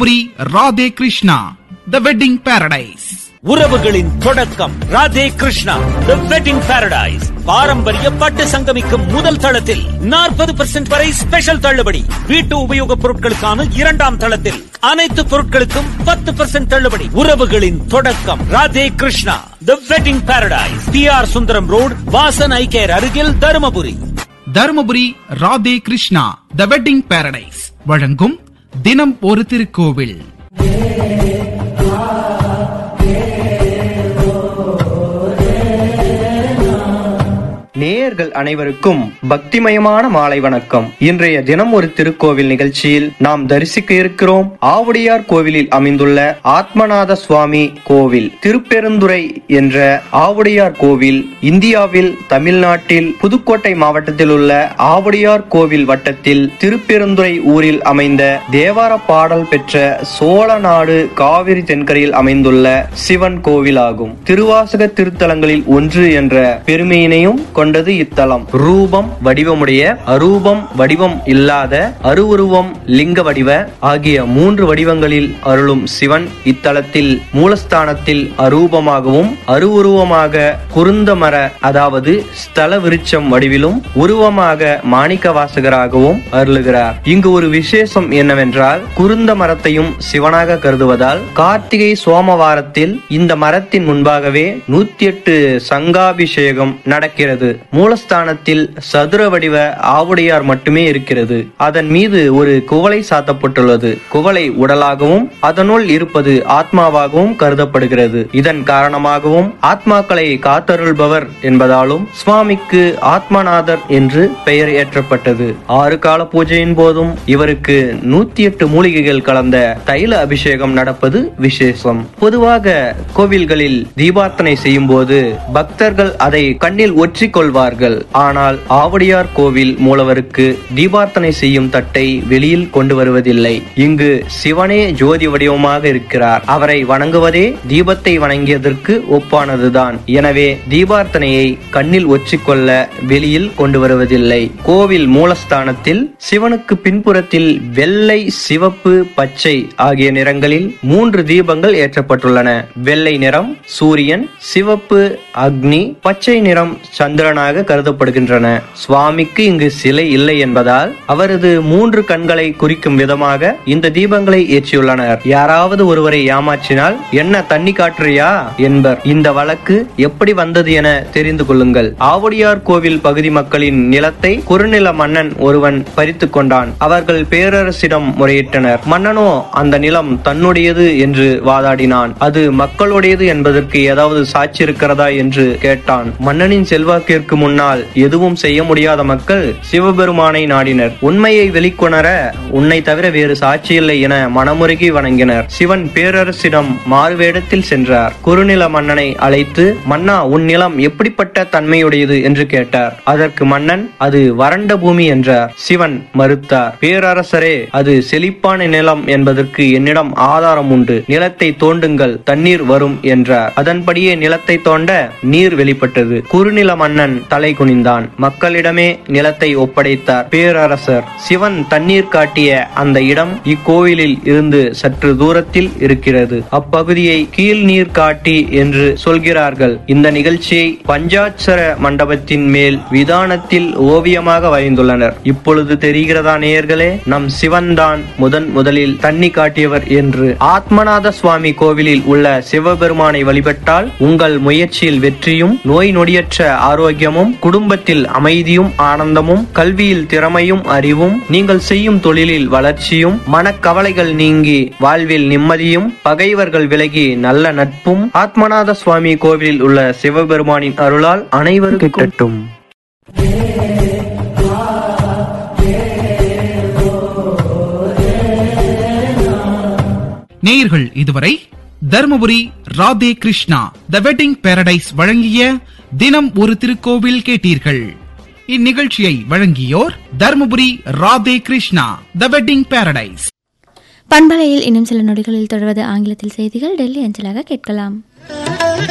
தர்மபுரி ராதே கிருஷ்ணா தி wedding Paradise. உறவுகளின் தொடக்கம் ராதே கிருஷ்ணா தி wedding Paradise. பாரம்பரிய பட்டு சங்கமிக்கும் முதல் தளத்தில் 40% வரை ஸ்பெஷல் தள்ளுபடி. வீட்டு உபயோகப் பொருட்களுக்கான 2ஆம் தளத்தில் அனைத்து பொருட்களுக்கும் 10% தள்ளுபடி. உறவுகளின் தொடக்கம் ராதே கிருஷ்ணா தி wedding Paradise. PR Sundaram road, Vasan ஐ கேர் அருகில், தருமபுரி. தர்மபுரி ராதே கிருஷ்ணா தி வெட்டிங் பாரடைஸ் வழங்கும் தினம் ஒரு திருக்கோவில். நேயர்கள் அனைவருக்கும் பக்திமயமான மாலை வணக்கம். இன்றைய தினம் ஒரு திருக்கோவில் நிகழ்ச்சியில் நாம் தரிசிக்க இருக்கிறோம் ஆவுடையார் கோவிலில் அமைந்துள்ள ஆத்மநாத சுவாமி கோவில். திருப்பெருந்துறை என்ற ஆவுடையார் கோவில் இந்தியாவில் தமிழ்நாட்டில் புதுக்கோட்டை மாவட்டத்தில் உள்ள ஆவுடையார் கோவில் வட்டத்தில் திருப்பெருந்துறை ஊரில் அமைந்த தேவார பாடல் பெற்ற சோழநாடு காவிரி தென்கரையில் அமைந்துள்ள சிவன் கோவில் ஆகும். திருவாசக திருத்தலங்களில் ஒன்று என்ற பெருமையினையும் கொண்டது இத்தலம். ரூபம் வடிவமுடைய, அரூபம் வடிவம் இல்லாத, அருவுருவம் லிங்க வடிவ ஆகிய 3 வடிவங்களில் அருளும் சிவன் இத்தலத்தில் மூலஸ்தானத்தில் அரூபமாகவும் அருவுருவமாக குருந்தமர அதாவது ஸ்தல விருட்சம் வடிவிலும் உருவமாக மாணிக்க வாசகராகவும் அருளுகிறார். இங்கு ஒரு விசேஷம் என்னவென்றால் குருந்த மரத்தையும் சிவனாக கருதுவதால் கார்த்திகை சோமவாரத்தில் இந்த மரத்தின் முன்பாகவே 108 சங்காபிஷேகம் நடக்கிறது. மூலஸ்தானத்தில் சதுர வடிவ ஆவுடையார் மட்டுமே இருக்கிறது. அதன் மீது ஒரு குவளை சாத்தப்பட்டுள்ளது. குவளை உடலாகவும் அதனுள் இருப்பது ஆத்மாவாகவும் கருதப்படுகிறது. இதன் காரணமாகவும் ஆத்மாக்களை காத்தருள்பவர் என்பதாலும் சுவாமிக்கு ஆத்மநாதர் என்று பெயர் ஏற்றப்பட்டது. 6 கால பூஜையின் போதும் இவருக்கு 108 மூலிகைகள் கலந்த தைல அபிஷேகம் நடப்பது விசேஷம். பொதுவாக கோவில்களில் தீபார்த்தனை செய்யும் போது பக்தர்கள் அதை கண்ணில் ஒற்றி கொள்வார்கள். ஆனால் ஆவுடையார் கோவில் மூலவருக்கு தீபார்த்தனை செய்யும் தட்டை வெளியில் கொண்டு வருவதில்லை. இங்கு சிவனே ஜோதி வடிவமாக இருக்கிறார். அவரை வணங்குவதே தீபத்தை வணங்கியதற்கு ஒப்பானதுதான். எனவே தீபார்த்தனையை கண்ணில் ஒற்றிக்கொள்ள வெளியில் கொண்டு வருவதில்லை. கோவில் மூலஸ்தானத்தில் சிவனுக்கு பின்புறத்தில் வெள்ளை, சிவப்பு, பச்சை ஆகிய நிறங்களில் 3 தீபங்கள் ஏற்றப்பட்டுள்ளன. வெள்ளை நிறம் சூரியன், சிவப்பு அக்னி, பச்சை நிறம் சந்திரனாக கருதப்படுகின்றன. சுவாமிக்கு இங்கு சிலை இல்லை என்பதால் அவரது 3 கண்களை குறிக்கும் விதமாக இந்த தீபங்களை ஏற்றியுள்ளனர். யாராவது ஒருவரை ஏமாற்றினால் என்ன தண்ணி காட்டுறியா என்பர். இந்த வழக்கு எப்படி வந்தது என தெரிந்து கொள்ளுங்கள். ஆவுடையார் கோவில் பகுதி மக்களின் நிலத்தை குறுநில மன்னன் ஒருவன் பறித்து கொண்டான். அவர்கள் பேரரசிடம் முறையிட்டனர். மன்னனோ அந்த நிலம் தன்னுடையது என்று வாதாடினான். அது மக்களுடையது என்பதற்கு ஏதாவது சாட்சி இருக்கிறதா என்று கேட்டான். மன்னனின் செல்வாக்கிற்கு முன்னால் எதுவும் செய்ய முடியாத மக்கள் சிவபெருமானை நாடினர். உண்மையை வெளிக்கொணர உன்னை தவிர வேறு சாட்சி இல்லை என மனமுருகி வணங்கினர். சிவன் பேரரசிடம் மாறுவேடத்தில் சென்றார். குறுநில மன்னனை அழைத்து, மன்னா, உன் நிலம் எப்படிப்பட்ட தன்மையுடையது என்று கேட்டார். அதற்கு மன்னன் அது வறண்ட பூமி என்றார். சிவன் மறுத்தார். பேரரசரே, அது செழிப்பான நிலம் என்பதற்கு என்னிடம் ஆதாரம் உண்டு. நிலத்தை தோண்டுங்கள், தண்ணீர் வரும் என்றார். அதன்படியே நிலத்தை தோண்ட நீர் வெளிப்பட்டது. குறுநில மன்னன் தலை குனிந்தான். மக்களிடமே நிலத்தை ஒப்படைத்தார் பேரரசர். சிவன் தண்ணீர் காட்டிய அந்த இடம் இக்கோவிலில் இருந்து சற்று தூரத்தில் இருக்கிறது. அப்பகுதியை கீழ் நீர் காட்டி என்று சொல்கிறார்கள். இந்த நிகழ்ச்சியை பஞ்சாட்சர மண்டபத்தின் மேல் விதானத்தில் ஓவியமாக வரைந்துள்ளனர். இப்பொழுது தெரிகிறதா நேயர்களே, நம் சிவன் தான் முதலில் தண்ணி காட்டியவர் என்று. ஆத்மநாத சுவாமி கோவிலில் உள்ள சிவபெருமானை வழிபட்டால் உங்கள் முயற்சியில் வெற்றியும், நோய் நொடியற்ற ஆரோக்கியமும், குடும்பத்தில் அமைதியும் ஆனந்தமும், கல்வியில் திறமையும் அறிவும், நீங்கள் செய்யும் தொழிலில் வளர்ச்சியும், மனக்கவலைகள் நீங்கி வாழ்வில் நிம்மதியும், பகைவர்கள் விலகி நல்ல நட்பும் ஆத்மநாத சுவாமி கோவிலில் உள்ள சிவபெருமானின் அருளால் அனைவரும் கிட்டட்டும். நேயர்கள் இதுவரை தர்மபுரி ராதே கிருஷ்ணா தி வெட்டிங் பாரடைஸ் வழங்கிய தினம் ஒரு திருக்கோவில் கேட்டீர்கள். இந்நிகழ்ச்சியை வழங்கியோர் தர்மபுரி ராதே கிருஷ்ணா தி வெட்டிங் பாரடைஸ். பண்பலையில் இன்னும் சில நொடிகளில் தொடர்வது ஆங்கிலத்தில் செய்திகள். டெல்லி அஞ்சலாக கேட்கலாம்.